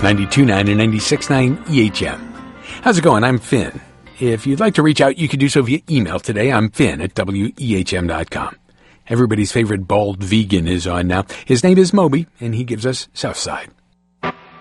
92.9 and 96.9 EHM. How's it going? I'm Finn. If you'd like to reach out, you can do so via email today. I'm Finn at WEHM.com. Everybody's favorite bald vegan is on now. His name is Moby, and he gives us Southside.